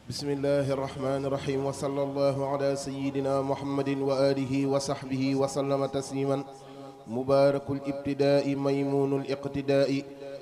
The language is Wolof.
bismillahi irrahmani irrahim wa sallallahu ala sayidina muhammadin wa alihi wa sahbihi wa sallama tasliman mubarakul ibtidaai maymunul iqtidaai